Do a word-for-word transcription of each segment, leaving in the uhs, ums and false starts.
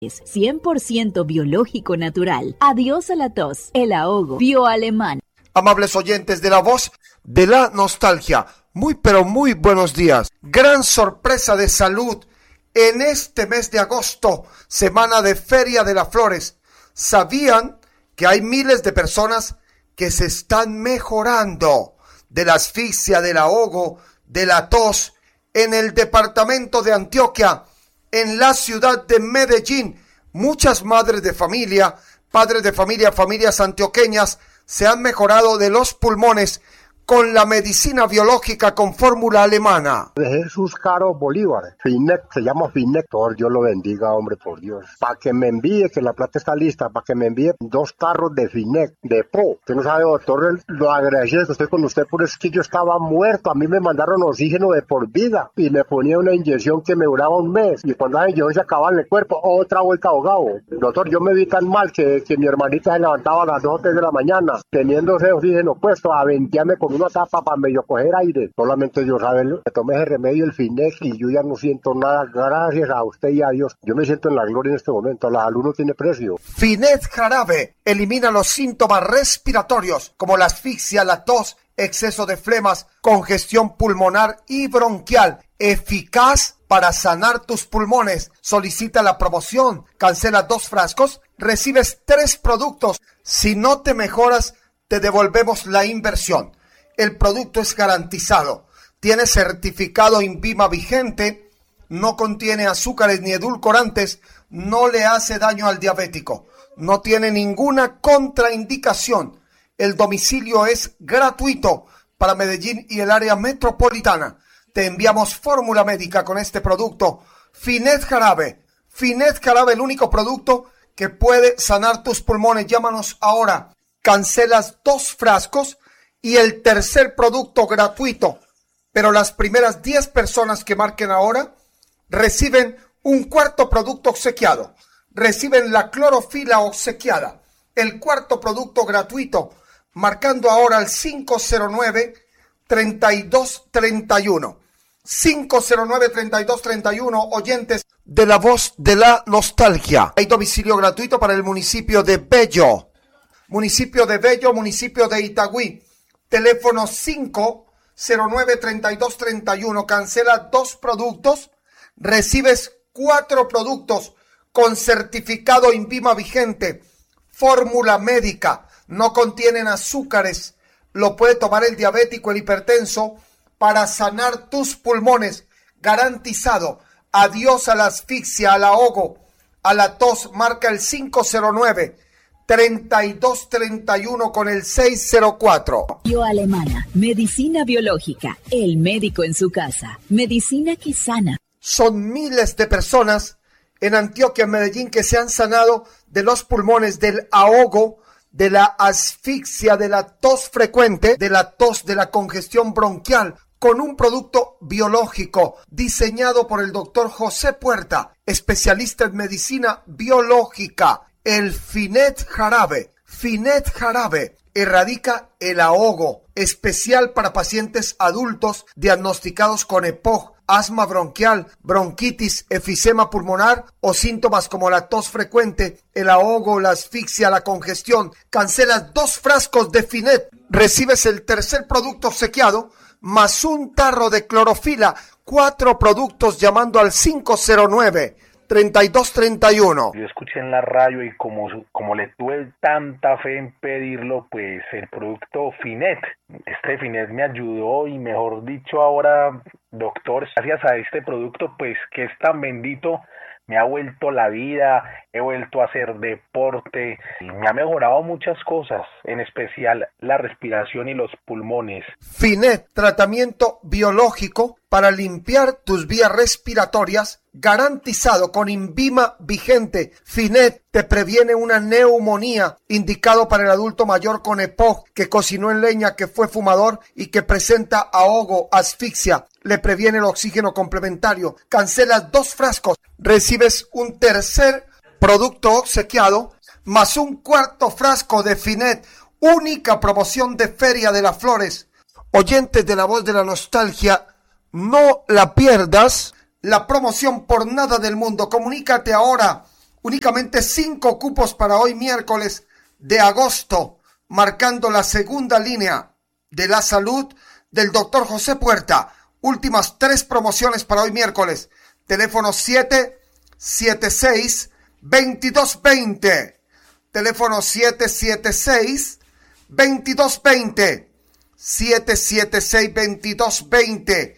Es cien por ciento biológico natural. Adiós a la tos, el ahogo, bioalemán. Amables oyentes de la voz de la nostalgia, muy pero muy buenos días. Gran sorpresa de salud en este mes de agosto, semana de Feria de las Flores. ¿Sabían que hay miles de personas que se están mejorando de la asfixia, del ahogo, de la tos en el departamento de Antioquia, en la ciudad de Medellín? Muchas madres de familia, padres de familia, familias antioqueñas se han mejorado de los pulmones con la medicina biológica con fórmula alemana. De Jesús Caro Bolívar, Finet, se llama Finet, Dios lo bendiga, hombre, por Dios. Para que me envíe, que la plata está lista, para que me envíe dos tarros de Finet, de Po. Usted no sabe, doctor, lo agradecido que estoy con usted, por eso es que yo estaba muerto. A mí me mandaron oxígeno de por vida y me ponía una inyección que me duraba un mes. Y cuando la inyección se acababa en el cuerpo, otra vuelta ahogado. Doctor, yo me vi tan mal que, que mi hermanita se levantaba a las dos o tres de la mañana, teniendo ese oxígeno puesto, a ventearme con una tapa para medio coger aire. Solamente yo sabe, me tomé ese remedio, el Finet, y yo ya no siento nada, gracias a usted y a Dios. Yo me siento en la gloria en este momento. La salud no tiene precio. Finet jarabe elimina los síntomas respiratorios como la asfixia, la tos, exceso de flemas, congestión pulmonar y bronquial. Eficaz para sanar tus pulmones. Solicita la promoción, cancela dos frascos, recibes tres productos. Si no te mejoras, te devolvemos la inversión. El producto es garantizado, tiene certificado INVIMA vigente, no contiene azúcares ni edulcorantes, no le hace daño al diabético, no tiene ninguna contraindicación. El domicilio es gratuito para Medellín y el área metropolitana. Te enviamos fórmula médica con este producto, Finet Jarabe. Finet Jarabe, el único producto que puede sanar tus pulmones. Llámanos ahora, cancelas dos frascos y el tercer producto gratuito, pero las primeras diez personas que marquen ahora reciben un cuarto producto obsequiado, reciben la clorofila obsequiada, el cuarto producto gratuito, marcando ahora al cinco cero nueve, treinta y dos treinta y uno. cinco cero nueve, treinta y dos treinta y uno, oyentes de la voz de la nostalgia. Hay domicilio gratuito para el municipio de Bello, municipio de Bello, municipio de Itagüí. Teléfono cinco cero nueve, treinta y dos treinta y uno. Cancela dos productos, recibes cuatro productos con certificado INVIMA vigente. Fórmula médica, no contienen azúcares. Lo puede tomar el diabético, el hipertenso, para sanar tus pulmones. Garantizado. Adiós a la asfixia, al ahogo, a la tos. Marca el cinco cero nueve, treinta y dos treinta y uno con el seis cero cuatro. Bioalemana, medicina biológica, el médico en su casa, medicina que sana. Son miles de personas en Antioquia, en Medellín, que se han sanado de los pulmones, del ahogo, de la asfixia, de la tos frecuente, de la tos, de la congestión bronquial, con un producto biológico diseñado por el doctor José Puerta, especialista en medicina biológica. El Finet Jarabe, Finet Jarabe, erradica el ahogo, especial para pacientes adultos diagnosticados con E P O C, asma bronquial, bronquitis, efisema pulmonar o síntomas como la tos frecuente, el ahogo, la asfixia, la congestión. Cancelas dos frascos de Finet, recibes el tercer producto obsequiado, más un tarro de clorofila, cuatro productos llamando al cinco cero nueve, treinta y dos treinta y uno. Yo escuché en la radio y como, como le tuve tanta fe en pedirlo, pues el producto Finet, este Finet me ayudó y mejor dicho ahora, doctor, gracias a este producto, pues que es tan bendito, me ha vuelto la vida, he vuelto a hacer deporte, y me ha mejorado muchas cosas, en especial la respiración y los pulmones. Finet, tratamiento biológico para limpiar tus vías respiratorias, garantizado con INVIMA vigente. Finet te previene una neumonía, indicado para el adulto mayor con E P O C, que cocinó en leña, que fue fumador y que presenta ahogo, asfixia. Le previene el oxígeno complementario. Cancelas dos frascos, recibes un tercer producto obsequiado, más un cuarto frasco de Finet. Única promoción de Feria de las Flores. Oyentes de la voz de la nostalgia, no la pierdas. La promoción por nada del mundo. Comunícate ahora. Únicamente cinco cupos para hoy miércoles de agosto, marcando la segunda línea de la salud del doctor José Puerta. Últimas tres promociones para hoy miércoles. Teléfono siete siete seis, veintidós veinte. Teléfono siete siete seis, veintidós veinte. siete siete seis, veintidós veinte.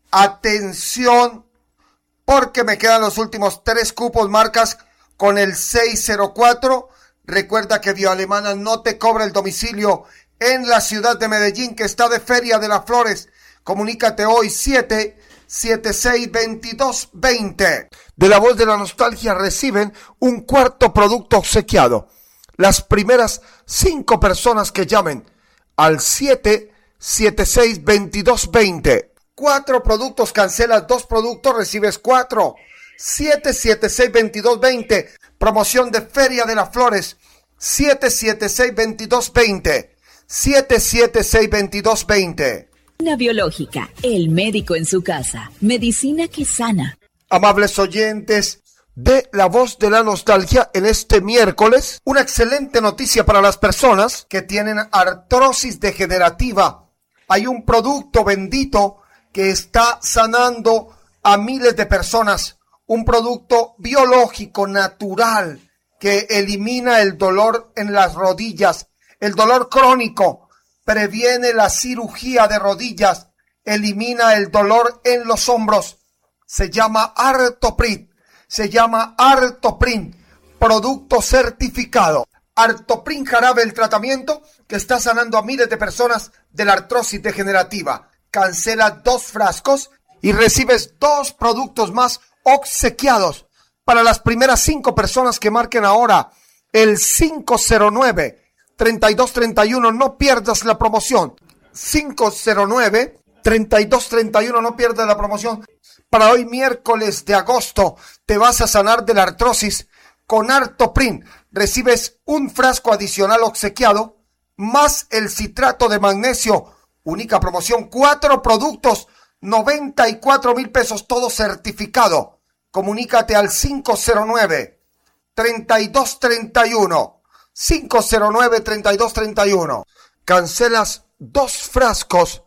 Atención, porque me quedan los últimos tres cupos. Marcas con el seis cero cuatro. Recuerda que Bioalemana no te cobra el domicilio en la ciudad de Medellín, que está de Feria de las Flores. Comunícate hoy siete siete seis, veintidós veinte. De la voz de la nostalgia reciben un cuarto producto obsequiado. Las primeras cinco personas que llamen al siete siete seis, veintidós veinte. Cuatro productos, cancelas dos productos, recibes cuatro. siete siete seis, veintidós veinte. Promoción de Feria de las Flores. siete siete seis, veintidós veinte. siete siete seis, veintidós veinte. Medicina biológica, el médico en su casa. Medicina que sana. Amables oyentes de La Voz de la Nostalgia, en este miércoles, una excelente noticia para las personas que tienen artrosis degenerativa. Hay un producto bendito que está sanando a miles de personas. Un producto biológico, natural, que elimina el dolor en las rodillas, el dolor crónico, previene la cirugía de rodillas, elimina el dolor en los hombros. Se llama Artoprin, se llama Artoprin, producto certificado. Artoprin jarabe, el tratamiento que está sanando a miles de personas de la artrosis degenerativa. Cancela dos frascos y recibes dos productos más obsequiados para las primeras cinco personas que marquen ahora el cinco cero nueve, treinta y dos treinta y uno. No pierdas la promoción. cinco cero nueve, treinta y dos treinta y uno. No pierdas la promoción. Para hoy miércoles de agosto te vas a sanar de la artrosis con Artoprin. Recibes un frasco adicional obsequiado más el citrato de magnesio. Única promoción, cuatro productos, noventa y cuatro mil pesos, todo certificado. Comunícate al cinco cero nueve, treinta y dos treinta y uno. cinco cero nueve, treinta y dos treinta y uno. Cancelas dos frascos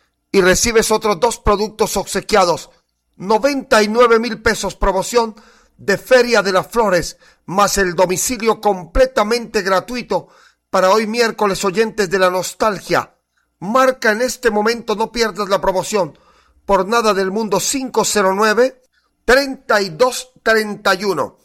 y recibes otros dos productos obsequiados. noventa y nueve mil pesos, promoción de Feria de las Flores, más el domicilio completamente gratuito para hoy miércoles, oyentes de la nostalgia. Marca en este momento, no pierdas la promoción. Por nada del mundo, cinco cero nueve, treinta y dos treinta y uno.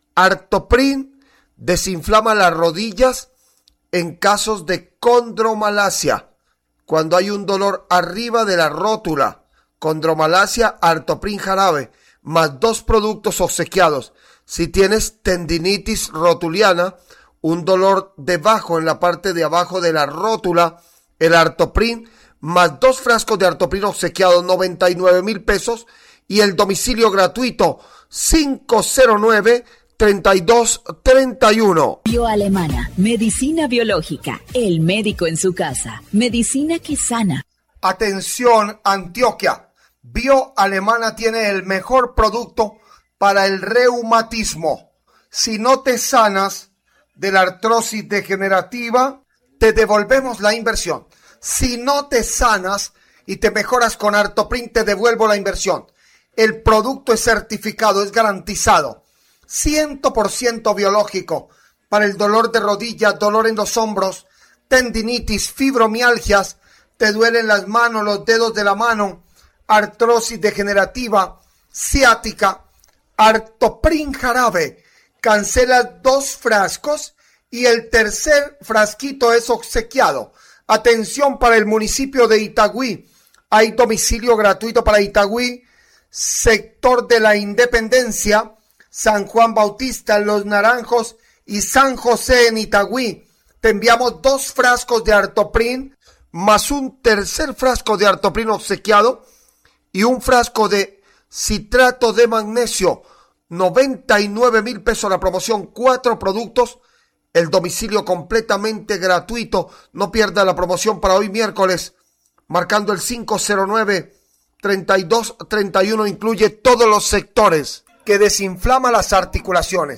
Artoprin desinflama las rodillas en casos de condromalacia. Cuando hay un dolor arriba de la rótula, condromalacia, Artoprin jarabe, más dos productos obsequiados. Si tienes tendinitis rotuliana, un dolor debajo en la parte de abajo de la rótula, el Artoprin, más dos frascos de Artoprin obsequiados, noventa y nueve mil pesos, y el domicilio gratuito, cinco cero nueve, treinta y dos treinta y uno. Bioalemana, medicina biológica, el médico en su casa. Medicina que sana. Atención, Antioquia. Bioalemana tiene el mejor producto para el reumatismo. Si no te sanas de la artrosis degenerativa, te devolvemos la inversión. Si no te sanas y te mejoras con Artoprin, te devuelvo la inversión. El producto es certificado, es garantizado. cien por ciento biológico para el dolor de rodillas, dolor en los hombros, tendinitis, fibromialgias, te duelen las manos, los dedos de la mano, artrosis degenerativa, ciática. Artoprin jarabe, cancela dos frascos y el tercer frasquito es obsequiado. Atención para el municipio de Itagüí, hay domicilio gratuito para Itagüí, sector de la Independencia, San Juan Bautista, Los Naranjos y San José en Itagüí. Te enviamos dos frascos de Artoprin más un tercer frasco de Artoprin obsequiado y un frasco de citrato de magnesio, noventa y nueve mil pesos la promoción, cuatro productos, el domicilio completamente gratuito. No pierda la promoción para hoy miércoles, marcando el cinco cero nueve, treinta y dos treinta y uno, incluye todos los sectores, que desinflama las articulaciones,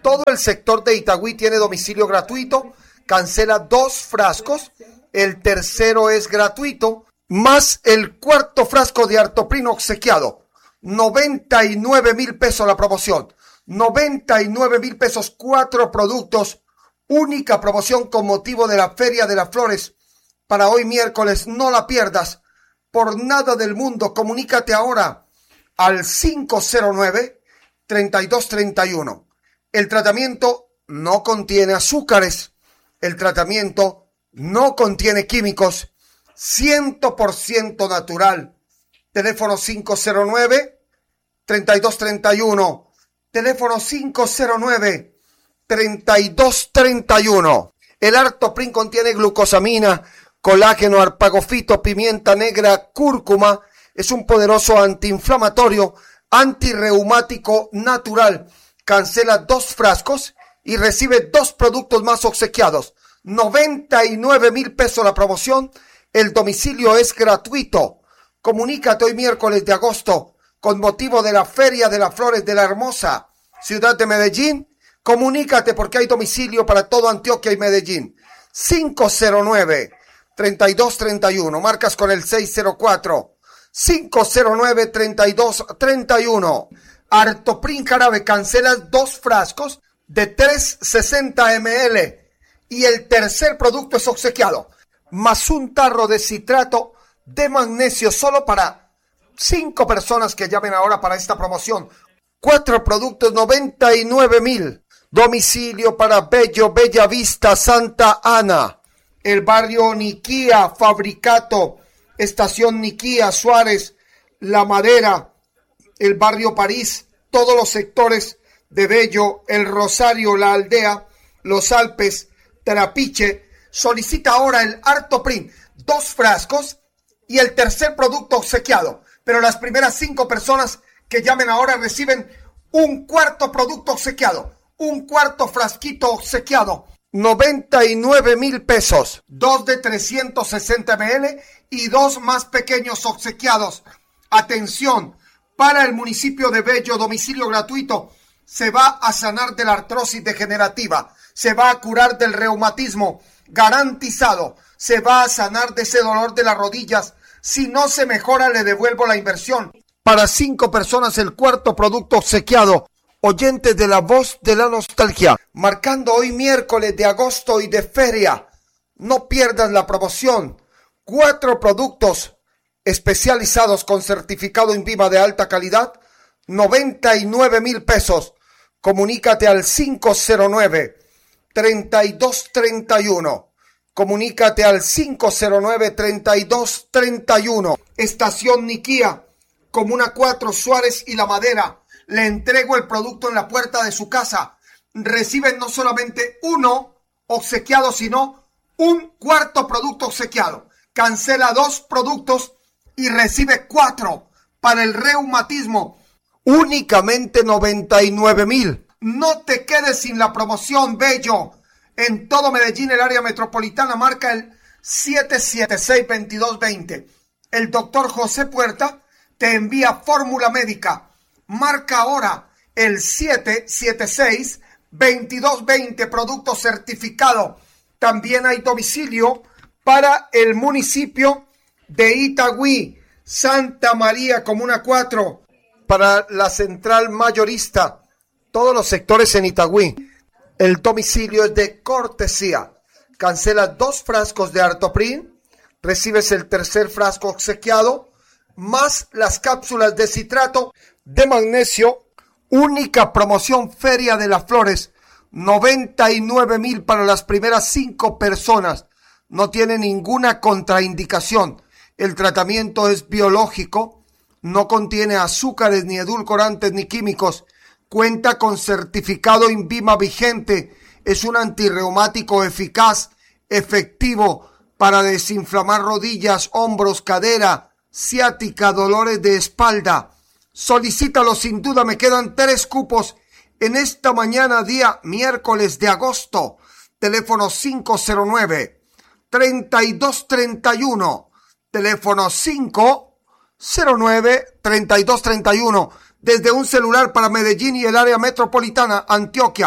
Todo el sector de Itagüí tiene domicilio gratuito. Cancela dos frascos. El tercero es gratuito. Más el cuarto frasco de Artoprin obsequiado. noventa y nueve mil pesos la promoción. noventa y nueve mil pesos, cuatro productos. Única promoción con motivo de la Feria de las Flores. Para hoy miércoles, no la pierdas. Por nada del mundo, comunícate ahora al cinco cero nueve, treinta y dos treinta y uno. El tratamiento no contiene azúcares. El tratamiento no contiene químicos. cien por ciento natural. Teléfono cinco cero nueve, treinta y dos treinta y uno. Teléfono cinco cero nueve, treinta y dos treinta y uno. El Artoprin contiene glucosamina, colágeno, arpagofito, pimienta negra, cúrcuma. Es un poderoso antiinflamatorio, antirreumático natural. Cancela dos frascos y recibe dos productos más obsequiados. noventa y nueve mil pesos la promoción. El domicilio es gratuito. Comunícate hoy miércoles de agosto con motivo de la Feria de las Flores de la hermosa ciudad de Medellín. Comunícate porque hay domicilio para todo Antioquia y Medellín. cinco cero nueve, treinta y dos treinta y uno. Marcas con el seis cero cuatro, cinco cero nueve, treinta y dos treinta y uno. Artoprin jarabe, cancelas dos frascos de trescientos sesenta mililitros y el tercer producto es obsequiado. Más un tarro de citrato de magnesio solo para cinco personas que llamen ahora para esta promoción. Cuatro productos, noventa y nueve mil. Domicilio para Bello, Bella Vista, Santa Ana. El barrio Niquía, Fabricato, Estación Niquía, Suárez, La Madera, el barrio París, todos los sectores de Bello, El Rosario, La Aldea, Los Alpes, Trapiche. Solicita ahora el Artoprin, dos frascos y el tercer producto obsequiado. Pero las primeras cinco personas que llamen ahora reciben un cuarto producto obsequiado, un cuarto frasquito obsequiado. noventa y nueve mil pesos, dos de trescientos sesenta mililitros y dos más pequeños obsequiados. Atención, para el municipio de Bello, domicilio gratuito, se va a sanar de la artrosis degenerativa, se va a curar del reumatismo, garantizado, se va a sanar de ese dolor de las rodillas. Si no se mejora, le devuelvo la inversión. Para cinco personas, el cuarto producto obsequiado. Oyentes de la voz de la nostalgia, marcando hoy miércoles de agosto y de feria. No pierdas la promoción. Cuatro productos especializados con certificado INVIMA de alta calidad, noventa y nueve mil pesos. Comunícate al cinco cero nueve, treinta y dos treinta y uno. Comunícate al cinco cero nueve, treinta y dos treinta y uno. Estación Niquía, Comuna cuatro, Suárez y La Madera. Le entrego el producto en la puerta de su casa. Reciben no solamente uno obsequiado, sino un cuarto producto obsequiado. Cancela dos productos y recibe cuatro para el reumatismo. Únicamente noventa y nueve mil. No te quedes sin la promoción, Bello. En todo Medellín, el área metropolitana, marca el siete siete seis, veintidós veinte. El doctor José Puerta te envía fórmula médica. Marca ahora el siete siete seis, veintidós veinte, producto certificado. También hay domicilio para el municipio de Itagüí, Santa María, Comuna cuatro, para la central mayorista, todos los sectores en Itagüí. El domicilio es de cortesía. Cancela dos frascos de Artoprin, recibes el tercer frasco obsequiado, más las cápsulas de citrato de magnesio. Única promoción Feria de las Flores, noventa y nueve mil para las primeras cinco personas. No tiene ninguna contraindicación. El tratamiento es biológico, no contiene azúcares, ni edulcorantes, ni químicos. Cuenta con certificado INVIMA vigente. Es un antirreumático eficaz, efectivo para desinflamar rodillas, hombros, cadera, ciática, dolores de espalda. Solicítalo sin duda. Me quedan tres cupos en esta mañana, día miércoles de agosto. Teléfono cinco cero nueve, treinta y dos treinta y uno. Teléfono cinco cero nueve, treinta y dos treinta y uno. Desde un celular para Medellín y el área metropolitana, Antioquia.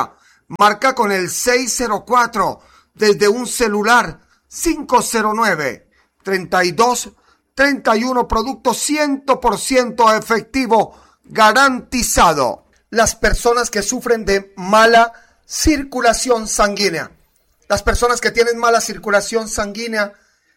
Marca con el seis cero cuatro desde un celular cinco cero nueve, treinta y dos, treinta y uno, producto cien por ciento efectivo, garantizado. Las personas que sufren de mala circulación sanguínea, las personas que tienen mala circulación sanguínea,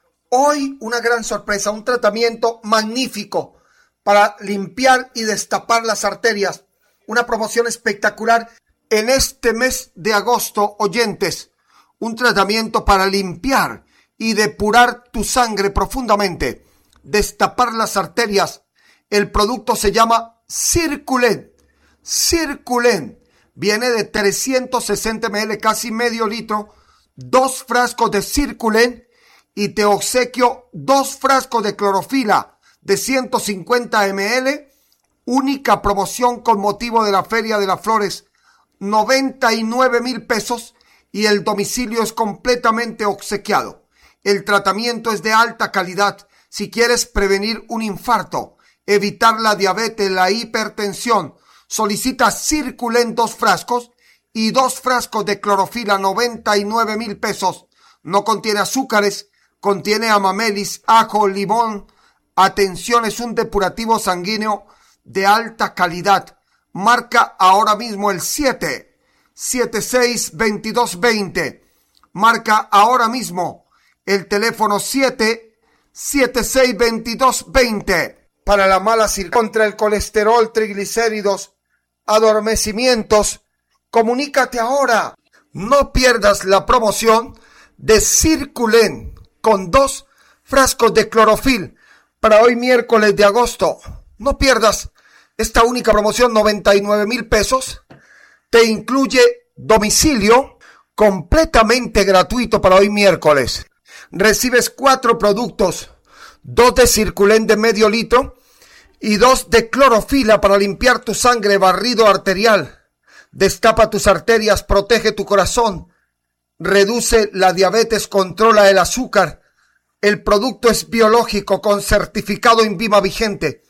hoy una gran sorpresa, un tratamiento magnífico para limpiar y destapar las arterias, una promoción espectacular en este mes de agosto, oyentes, un tratamiento para limpiar y depurar tu sangre profundamente, destapar las arterias. El producto se llama Circulen. Circulen. Viene de trescientos sesenta mililitros, casi medio litro, dos frascos de Circulen y te obsequio dos frascos de clorofila de ciento cincuenta mililitros, única promoción con motivo de la Feria de las Flores, noventa y nueve mil pesos y el domicilio es completamente obsequiado. El tratamiento es de alta calidad. Si quieres prevenir un infarto, evitar la diabetes, la hipertensión, solicita Circulen dos frascos y dos frascos de clorofila, noventa y nueve mil pesos. No contiene azúcares, contiene amamelis, ajo, limón. Atención, es un depurativo sanguíneo de alta calidad. Marca ahora mismo el siete siete seis, veintidós veinte. Marca ahora mismo el teléfono siete siete seis, veintidós veinte. Para la mala circulación, contra el colesterol, triglicéridos, adormecimientos, comunícate ahora. No pierdas la promoción de Circulen con dos frascos de clorofil para hoy miércoles de agosto. No pierdas esta única promoción, noventa y nueve mil pesos. Te incluye domicilio completamente gratuito para hoy miércoles. Recibes cuatro productos, dos de Circulen de medio litro y dos de clorofila para limpiar tu sangre, barrido arterial. Destapa tus arterias, protege tu corazón, reduce la diabetes, controla el azúcar. El producto es biológico con certificado INVIMA vigente.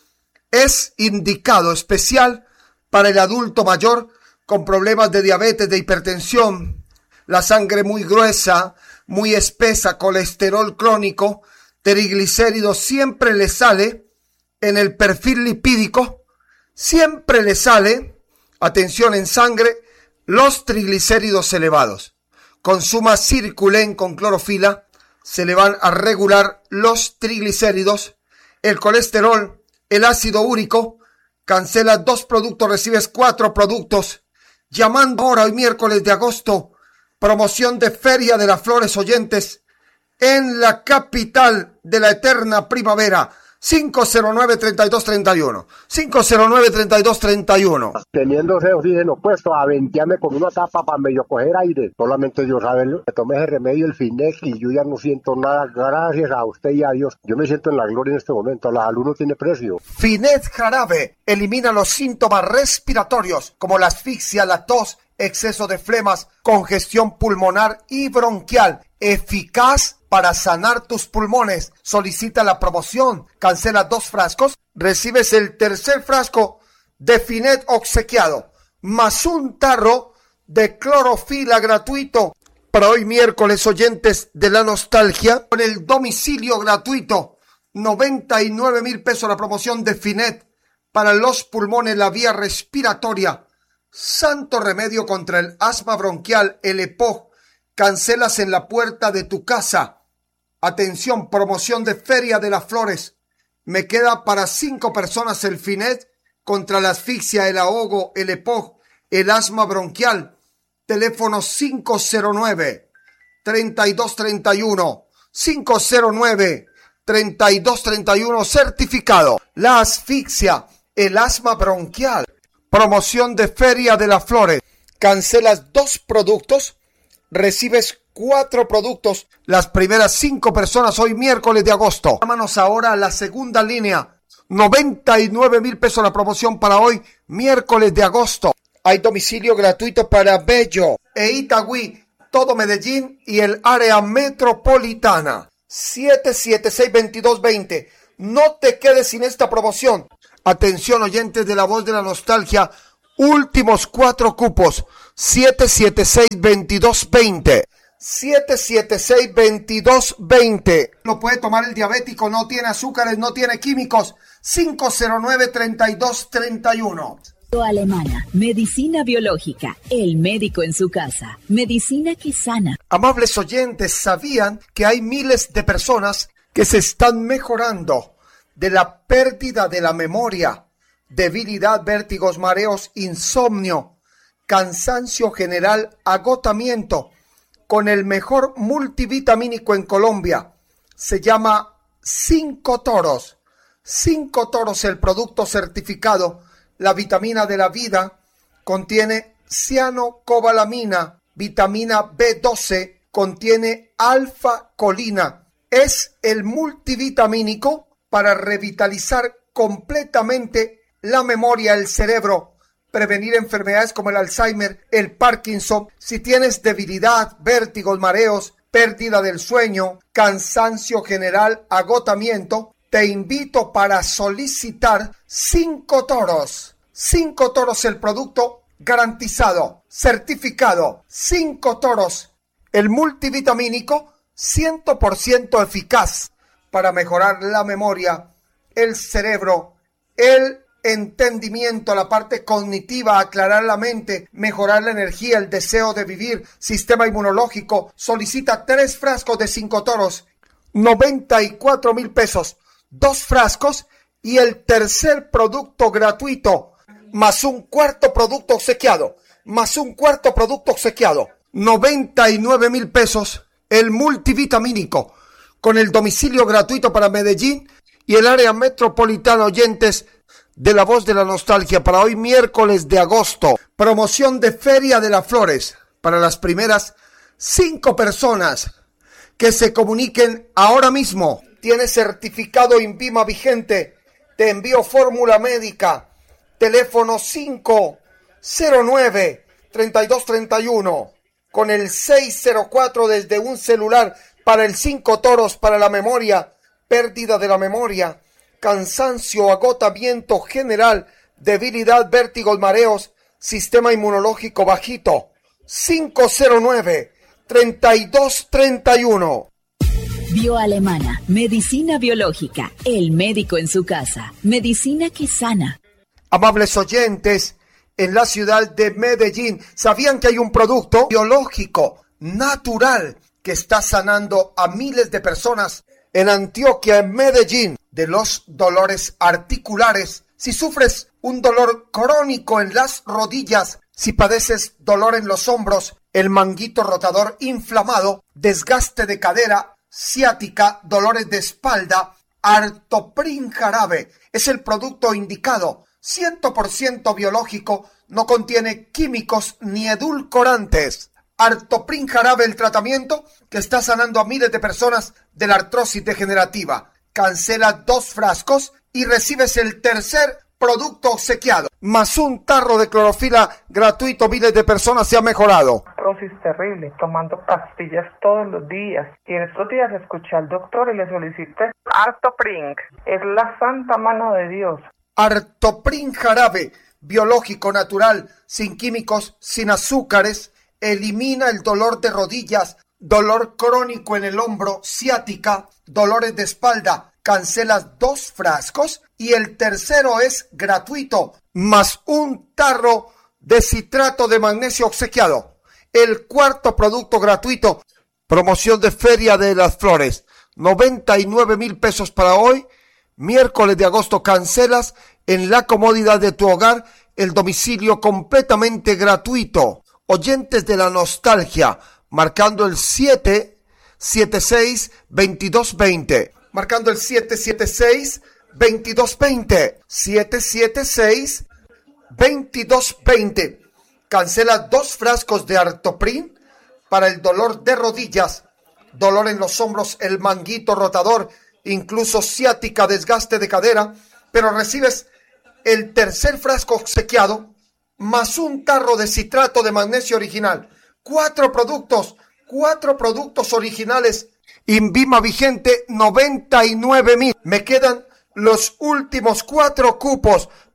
Es indicado especial para el adulto mayor con problemas de diabetes, de hipertensión, la sangre muy gruesa, muy espesa, colesterol crónico, triglicéridos. Siempre le sale en el perfil lipídico, siempre le sale, atención, en sangre, los triglicéridos elevados. Consuma Circulen con clorofila, se le van a regular los triglicéridos, el colesterol, el ácido úrico. Cancela dos productos, recibes cuatro productos. Llamando ahora hoy miércoles de agosto, promoción de Feria de las Flores, oyentes, en la capital de la eterna primavera. cinco cero nueve, treinta y dos treinta y uno. cinco cero nueve, treinta y dos treinta y uno. Teniendo ese oxígeno puesto, a ventearme con una tapa para medio coger aire. Solamente Dios sabe, me tomé ese remedio, el Finex, y yo ya no siento nada. Gracias a usted y a Dios. Yo me siento en la gloria en este momento. La salud no tiene precio. Finet Jarabe elimina los síntomas respiratorios como la asfixia, la tos, exceso de flemas, congestión pulmonar y bronquial. Eficaz para sanar tus pulmones. Solicita la promoción. Cancela dos frascos. Recibes el tercer frasco de Finet obsequiado, más un tarro de clorofila gratuito para hoy miércoles, oyentes de la nostalgia, con el domicilio gratuito. noventa y nueve mil pesos la promoción de Finet para los pulmones, la vía respiratoria. Santo remedio contra el asma bronquial, el EPOC. Cancelas en la puerta de tu casa. Atención, promoción de Feria de las Flores. Me queda para cinco personas el Finet contra la asfixia, el ahogo, el EPOC, el asma bronquial. Teléfono cinco cero nueve, treinta y dos treinta y uno. cinco cero nueve, treinta y dos treinta y uno. Certificado. La asfixia, el asma bronquial. Promoción de Feria de las Flores. Cancelas dos productos, recibes cuatro productos. Las primeras cinco personas hoy miércoles de agosto. Llámanos ahora a la segunda línea. noventa y nueve mil pesos la promoción para hoy miércoles de agosto. Hay domicilio gratuito para Bello e Itagüí, todo Medellín y el área metropolitana. siete siete seis, veintidós veinte. No te quedes sin esta promoción. Atención, oyentes de La Voz de la Nostalgia. Últimos cuatro cupos. siete siete seis, veintidós veinte. siete siete seis, veintidós veinte. Lo puede tomar el diabético, no tiene azúcares, no tiene químicos. cinco cero nueve, treinta y dos treinta y uno. Alemana, medicina biológica, el médico en su casa, medicina que sana. Amables oyentes, ¿sabían que hay miles de personas que se están mejorando de la pérdida de la memoria, debilidad, vértigos, mareos, insomnio, cansancio general, agotamiento, con el mejor multivitamínico en Colombia? Se llama Cinco Toros. Cinco Toros, el producto certificado. La vitamina de la vida contiene cianocobalamina, vitamina B doce, contiene alfa-colina. Es el multivitamínico para revitalizar completamente la memoria, el cerebro, prevenir enfermedades como el Alzheimer, el Parkinson. Si tienes debilidad, vértigos, mareos, pérdida del sueño, cansancio general, agotamiento, te invito para solicitar Cinco Toros. Cinco Toros, el producto garantizado, certificado. Cinco Toros, el multivitamínico cien por ciento eficaz para mejorar la memoria, el cerebro, el entendimiento, la parte cognitiva, aclarar la mente, mejorar la energía, el deseo de vivir, sistema inmunológico. Solicita tres frascos de Cinco Toros, noventa y cuatro mil pesos. Dos frascos y el tercer producto gratuito, más un cuarto producto obsequiado, más un cuarto producto obsequiado, noventa y nueve mil pesos, el multivitamínico, con el domicilio gratuito para Medellín y el área metropolitana. Oyentes de La Voz de la Nostalgia, para hoy miércoles de agosto, promoción de Feria de las Flores, para las primeras cinco personas que se comuniquen ahora mismo. Tiene certificado INVIMA vigente. Te envío fórmula médica. Teléfono cinco cero nueve, treinta y dos treinta y uno. Con el seis cero cuatro desde un celular para el Cinco Toros, para la memoria, pérdida de la memoria, cansancio, agotamiento general, debilidad, vértigos, mareos, sistema inmunológico bajito. cinco cero nueve, treinta y dos treinta y uno. Bioalemana, medicina biológica, el médico en su casa, medicina que sana. Amables oyentes, en la ciudad de Medellín, ¿sabían que hay un producto biológico, natural, que está sanando a miles de personas en Antioquia, en Medellín, de los dolores articulares? Si sufres un dolor crónico en las rodillas, si padeces dolor en los hombros, el manguito rotador inflamado, desgaste de cadera, ciática, dolores de espalda, Artoprin Jarabe es el producto indicado, cien por ciento biológico, no contiene químicos ni edulcorantes. Artoprin Jarabe, el tratamiento que está sanando a miles de personas de la artrosis degenerativa. Cancela dos frascos y recibes el tercer producto obsequiado, más un tarro de clorofila gratuito. Miles de personas se han mejorado. Artrosis terrible, tomando pastillas todos los días. Y en estos días escuché al doctor y le solicité Artoprin. Es la santa mano de Dios. Artoprin Jarabe, biológico, natural, sin químicos, sin azúcares, elimina el dolor de rodillas, dolor crónico en el hombro, ciática, dolores de espalda. Cancelas dos frascos y el tercero es gratuito, más un tarro de citrato de magnesio obsequiado. El cuarto producto gratuito, promoción de Feria de las Flores, noventa y nueve mil pesos para hoy, miércoles de agosto. Cancelas en la comodidad de tu hogar, el domicilio completamente gratuito. Oyentes de la Nostalgia, marcando el siete siete seis, veintidós veinte. Marcando el siete siete seis, veintidós veinte. siete siete seis, veintidós veinte. Cancela dos frascos de Artoprin para el dolor de rodillas, dolor en los hombros, el manguito rotador, incluso ciática, desgaste de cadera, pero recibes el tercer frasco obsequiado, más un tarro de citrato de magnesio original. Cuatro productos, cuatro productos originales. INVIMA vigente, noventa y nueve mil. Me quedan los últimos cuatro cupos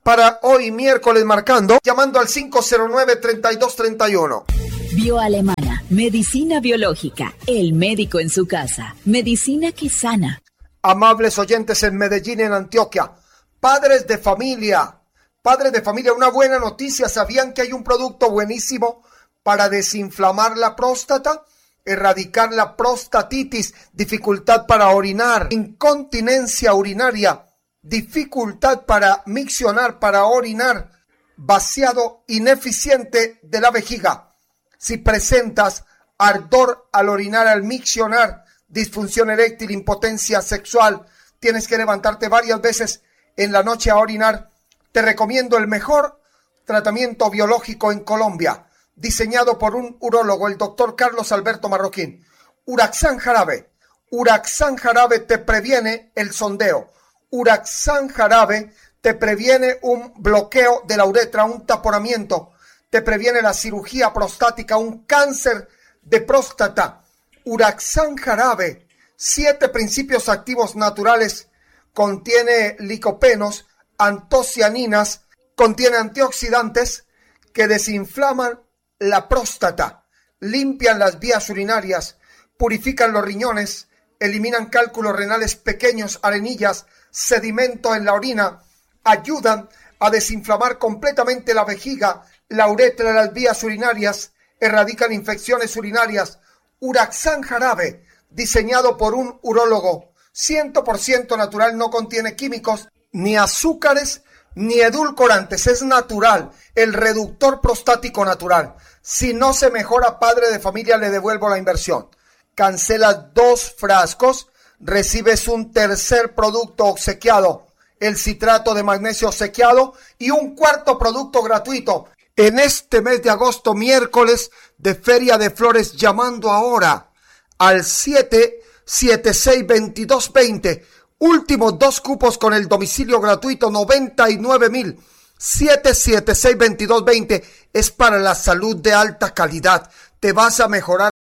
para hoy miércoles marcando, llamando al cinco cero nueve, treinta y dos treinta y uno. Bioalemana, medicina biológica, el médico en su casa, medicina que sana. Amables oyentes en Medellín, en Antioquia, padres de familia, padres de familia, una buena noticia. ¿Sabían que hay un producto buenísimo para desinflamar la próstata? Erradicar la prostatitis, dificultad para orinar, incontinencia urinaria, dificultad para miccionar, para orinar, vaciado ineficiente de la vejiga. Si presentas ardor al orinar, al miccionar, disfunción eréctil, impotencia sexual, tienes que levantarte varias veces en la noche a orinar, te recomiendo el mejor tratamiento biológico en Colombia, diseñado por un urólogo, el doctor Carlos Alberto Marroquín. Uraxan Jarabe. Uraxan Jarabe te previene el sondeo. Uraxan Jarabe te previene un bloqueo de la uretra, un taponamiento, te previene la cirugía prostática, un cáncer de próstata. Uraxan Jarabe, siete principios activos naturales, contiene licopenos, antocianinas, contiene antioxidantes que desinflaman la próstata, limpian las vías urinarias, purifican los riñones, eliminan cálculos renales pequeños, arenillas, sedimento en la orina, ayudan a desinflamar completamente la vejiga, la uretra, las vías urinarias, erradican infecciones urinarias. Uraxan Jarabe, diseñado por un urólogo, cien por ciento natural, no contiene químicos, ni azúcares, ni edulcorantes, es natural, el reductor prostático natural. Si no se mejora, padre de familia, le devuelvo la inversión. Cancelas dos frascos, recibes un tercer producto obsequiado, el citrato de magnesio obsequiado, y un cuarto producto gratuito. En este mes de agosto, miércoles de Feria de Flores, llamando ahora al siete siete seis, veintidós veinte. Últimos dos cupos con el domicilio gratuito, noventa y nueve mil. siete siete seis, veintidós veinte. Es para la salud de alta calidad. Te vas a mejorar.